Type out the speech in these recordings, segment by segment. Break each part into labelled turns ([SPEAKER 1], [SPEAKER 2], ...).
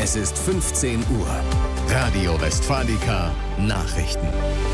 [SPEAKER 1] Es ist 15 Uhr. Radio Westfalica Nachrichten.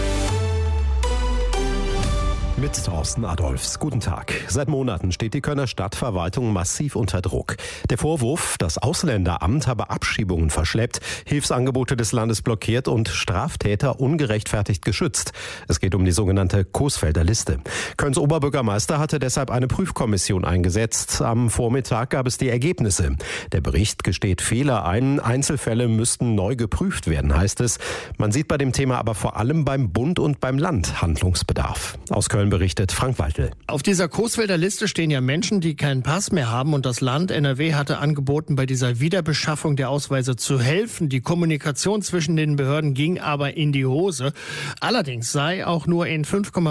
[SPEAKER 2] Mit Thorsten Adolphs. Guten Tag. Seit Monaten steht die Kölner Stadtverwaltung massiv unter Druck. Der Vorwurf, das Ausländeramt habe Abschiebungen verschleppt, Hilfsangebote des Landes blockiert und Straftäter ungerechtfertigt geschützt. Es geht um die sogenannte Coesfelder Liste. Kölns Oberbürgermeister hatte deshalb eine Prüfkommission eingesetzt. Am Vormittag gab es die Ergebnisse. Der Bericht gesteht Fehler ein. Einzelfälle müssten neu geprüft werden, heißt es. Man sieht bei dem Thema aber vor allem beim Bund und beim Land Handlungsbedarf. Aus Köln berichtet Frank Waltel.
[SPEAKER 3] Auf dieser Coesfelder Liste stehen ja Menschen, die keinen Pass mehr haben, und das Land NRW hatte angeboten, bei dieser Wiederbeschaffung der Ausweise zu helfen. Die Kommunikation zwischen den Behörden ging aber in die Hose. Allerdings sei auch nur in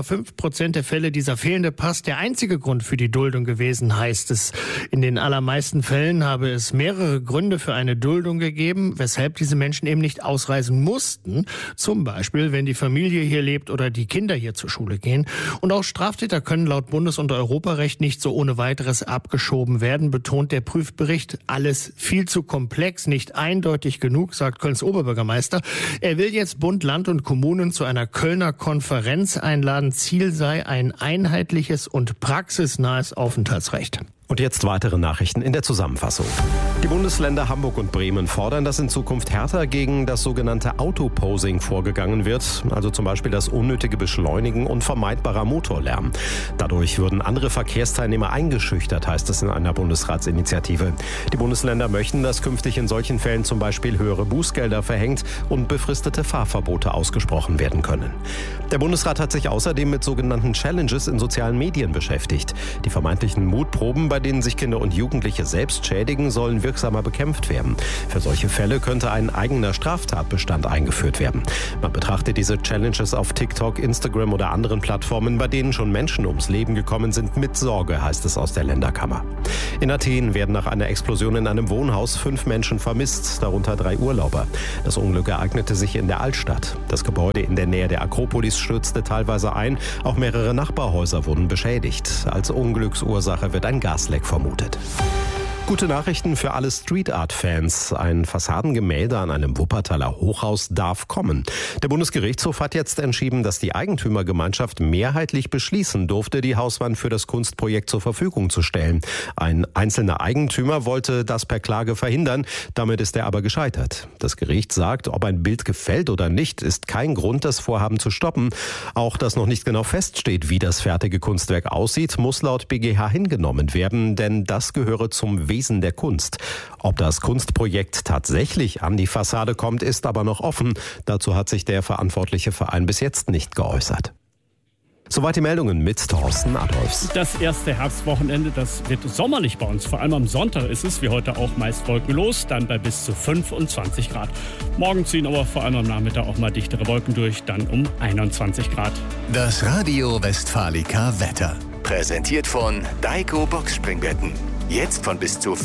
[SPEAKER 3] 5,5% der Fälle dieser fehlende Pass der einzige Grund für die Duldung gewesen, heißt es. In den allermeisten Fällen habe es mehrere Gründe für eine Duldung gegeben, weshalb diese Menschen eben nicht ausreisen mussten. Zum Beispiel, wenn die Familie hier lebt oder die Kinder hier zur Schule gehen. Und auch Straftäter können laut Bundes- und Europarecht nicht so ohne weiteres abgeschoben werden, betont der Prüfbericht. Alles viel zu komplex, nicht eindeutig genug, sagt Kölns Oberbürgermeister. Er will jetzt Bund, Land und Kommunen zu einer Kölner Konferenz einladen. Ziel sei ein einheitliches und praxisnahes Aufenthaltsrecht.
[SPEAKER 2] Und jetzt weitere Nachrichten in der Zusammenfassung. Die Bundesländer Hamburg und Bremen fordern, dass in Zukunft härter gegen das sogenannte Autoposing vorgegangen wird, also zum Beispiel das unnötige Beschleunigen und vermeidbarer Motorlärm. Dadurch würden andere Verkehrsteilnehmer eingeschüchtert, heißt es in einer Bundesratsinitiative. Die Bundesländer möchten, dass künftig in solchen Fällen zum Beispiel höhere Bußgelder verhängt und befristete Fahrverbote ausgesprochen werden können. Der Bundesrat hat sich außerdem mit sogenannten Challenges in sozialen Medien beschäftigt. Die vermeintlichen Mutproben, bei denen sich Kinder und Jugendliche selbst schädigen, sollen wirksamer bekämpft werden. Für solche Fälle könnte ein eigener Straftatbestand eingeführt werden. Man betrachtet diese Challenges auf TikTok, Instagram oder anderen Plattformen, bei denen schon Menschen ums Leben gekommen sind, mit Sorge, heißt es aus der Länderkammer. In Athen werden nach einer Explosion in einem Wohnhaus 5 Menschen vermisst, darunter 3 Urlauber. Das Unglück ereignete sich in der Altstadt. Das Gebäude in der Nähe der Akropolis stürzte teilweise ein. Auch mehrere Nachbarhäuser wurden beschädigt. Als Unglücksursache wird ein Gasleck vermutet. Gute Nachrichten für alle Street-Art-Fans. Ein Fassadengemälde an einem Wuppertaler Hochhaus darf kommen. Der Bundesgerichtshof hat jetzt entschieden, dass die Eigentümergemeinschaft mehrheitlich beschließen durfte, die Hauswand für das Kunstprojekt zur Verfügung zu stellen. Ein einzelner Eigentümer wollte das per Klage verhindern. Damit ist er aber gescheitert. Das Gericht sagt, ob ein Bild gefällt oder nicht, ist kein Grund, das Vorhaben zu stoppen. Auch dass noch nicht genau feststeht, wie das fertige Kunstwerk aussieht, muss laut BGH hingenommen werden, denn das gehöre zum Wesen der Kunst. Ob das Kunstprojekt tatsächlich an die Fassade kommt, ist aber noch offen. Dazu hat sich der verantwortliche Verein bis jetzt nicht geäußert. Soweit die Meldungen mit Thorsten Adolphs.
[SPEAKER 4] Das erste Herbstwochenende, das wird sommerlich bei uns. Vor allem am Sonntag ist es, wie heute auch, meist wolkenlos, dann bei bis zu 25 Grad. Morgen ziehen aber vor allem am Nachmittag auch mal dichtere Wolken durch, dann um 21 Grad.
[SPEAKER 1] Das Radio Westfalica Wetter. Präsentiert von Daiko Boxspringbetten. Jetzt von bis zu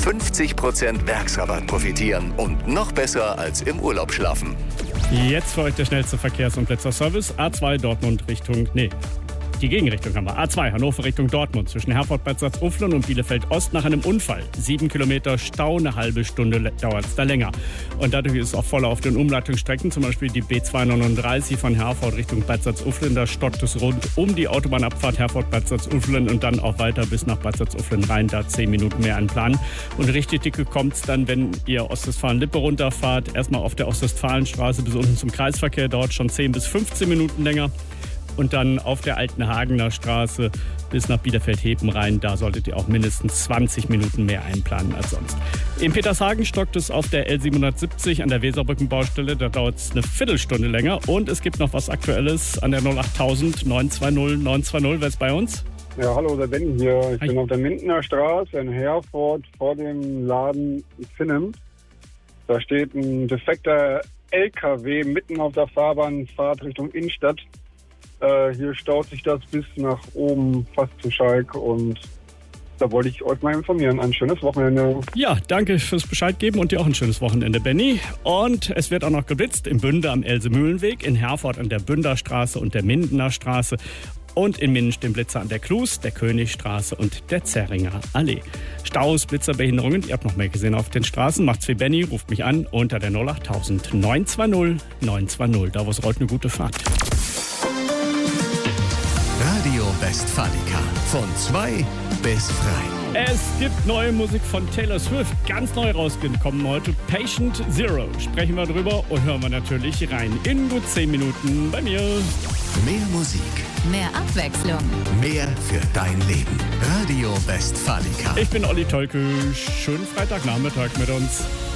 [SPEAKER 1] 50% Werksrabatt profitieren und noch besser als im Urlaub schlafen.
[SPEAKER 4] Jetzt für euch der schnellste Verkehrs- und Blitzerservice. A2 Dortmund die Gegenrichtung haben wir. A2 Hannover Richtung Dortmund zwischen Herford-Bad Salzuflen und Bielefeld-Ost nach einem Unfall. 7 Kilometer Stau, eine halbe Stunde dauert es da länger. Und dadurch ist es auch voller auf den Umleitungsstrecken, zum Beispiel die B239 von Herford Richtung Bad Salzuflen. Da stockt es rund um die Autobahnabfahrt Herford-Bad Salzuflen und dann auch weiter bis nach Bad Salzuflen rein. Da 10 Minuten mehr einplanen. Und richtig dicke kommt es dann, wenn ihr Ostwestfalen-Lippe runterfahrt. Erstmal auf der Ostwestfalenstraße bis unten zum Kreisverkehr, dauert schon 10 bis 15 Minuten länger. Und dann auf der Altenhagener Straße bis nach Bielefeld-Hepen rein. Da solltet ihr auch mindestens 20 Minuten mehr einplanen als sonst. In Petershagen stockt es auf der L770 an der Weserbrückenbaustelle. Da dauert es eine Viertelstunde länger. Und es gibt noch was Aktuelles an der 08000 920 920. Wer ist bei uns?
[SPEAKER 5] Ja, hallo, der Benny hier. Ich bin auf der Mindener Straße in Herford vor dem Laden Finnem. Da steht ein defekter LKW mitten auf der Fahrbahn, Fahrt Richtung Innenstadt. Hier staut sich das bis nach oben fast zu Schalk und da wollte ich euch mal informieren. Ein schönes Wochenende.
[SPEAKER 4] Ja, danke fürs Bescheid geben und dir auch ein schönes Wochenende, Benny. Und es wird auch noch geblitzt im Bünde am Elsemühlenweg, in Herford an der Bünderstraße und der Mindener Straße. Und in Minden stehen Blitzer an der Klus, der Königstraße und der Zerringer Allee. Staus, Blitzerbehinderungen, ihr habt noch mehr gesehen auf den Straßen. Macht's wie Benny, ruft mich an unter der 08000 920 920. Da wo es rollt, eine gute Fahrt.
[SPEAKER 1] Radio Westfalica von 2 bis 3.
[SPEAKER 4] Es gibt neue Musik von Taylor Swift, ganz neu rausgekommen heute. Patient Zero. Sprechen wir drüber und hören wir natürlich rein. In gut 10 Minuten bei mir.
[SPEAKER 1] Mehr Musik,
[SPEAKER 6] mehr Abwechslung,
[SPEAKER 1] mehr für dein Leben. Radio Westfalica.
[SPEAKER 4] Ich bin Olli Tolke. Schönen Freitagnachmittag mit uns.